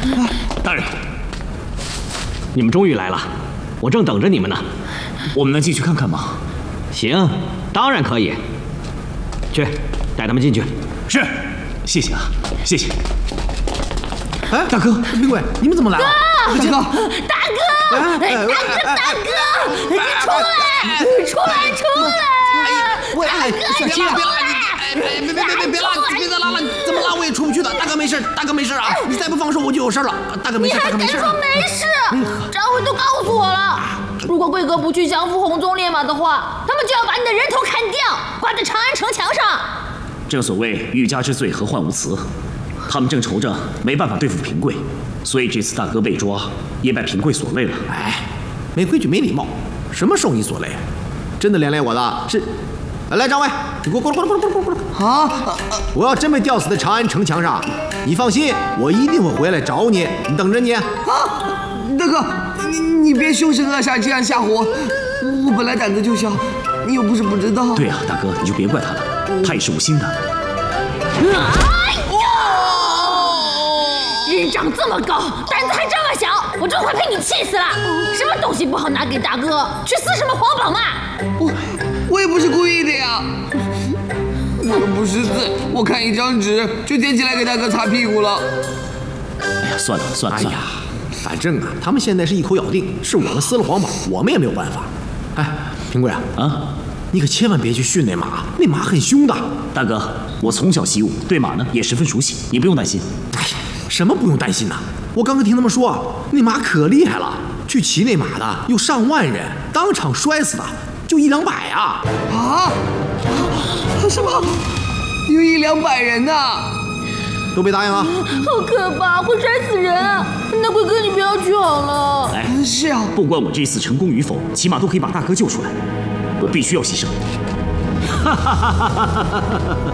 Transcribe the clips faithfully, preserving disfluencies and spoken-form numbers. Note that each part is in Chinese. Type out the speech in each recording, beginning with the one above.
大人，你们终于来了，我正等着你们呢。我们能进去看看吗？行，当然可以。去，带他们进去。是，谢谢啊，谢谢。 哎，大哥，冰鬼，你们怎么来了？ 大哥，大哥， 哎大哥，大哥，你出来，出来，出来！ 喂， 小心啊！ 别拉你！哎，别别别别别拉！别再拉了！怎么拉我也出不去的。大哥没事，大哥没事啊！你再不放手我就有事了。大哥没事，大哥没事。 你还敢说没事？张辉都告诉我了，如果贵哥不去降服红鬃烈马的话，他们就要把你的人头砍掉，挂在长安城墙上。 正所谓欲加之罪，何患无辞。他们正愁着没办法对付平贵，所以这次大哥被抓，也把平贵所累了。 哎，没规矩没礼貌，什么受你所累？真的连累我的是。来，张伟，你给我过来过来过来过来过来！ 啊！ 我要真被吊死在长安城墙上，你放心，我一定会回来找你，你等着你。 啊，大哥，你你别凶神恶煞这样吓唬我，我本来胆子就小，你又不是不知道。 对啊，大哥，你就别怪他了，他也是无心的。 哎呦！人长这么高，胆子还这么小，我真快被你气死了！什么东西不好拿给大哥，去撕什么皇榜嘛！ 我我也不是故意的呀，我又不识字，我看一张纸就捡起来给大哥擦屁股了。 哎呀，算了算了算了， 哎呀，反正啊，他们现在是一口咬定是我们撕了皇榜，我们也没有办法。哎，平贵啊， 啊， 你可千万别去训那马，那马很凶的。 大哥，我从小习武，对马呢也十分熟悉，你不用担心。 哎呀，什么不用担心呐？我刚刚听他们说，那马可厉害了，去骑那马的有上万人，当场摔死的就一两百啊！ 啊？什么？有一两百人呢？ 都别答应啊！ 好可怕，会摔死人啊！那贵哥你不要去好了。 哎， 是啊， 不管我这次成功与否，起码都可以把大哥救出来，我必须要牺牲。哈哈哈哈哈哈！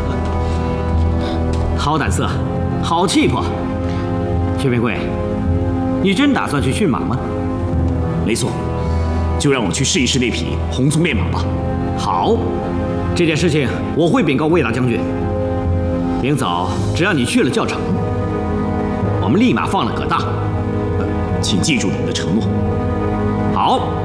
好胆色，好气魄。薛平贵，你真打算去驯马吗？没错，就让我去试一试那匹红鬃烈马吧。好，这件事情我会禀告魏大将军。明早只要你去了教场，我们立马放了葛大。请记住你们的承诺。好。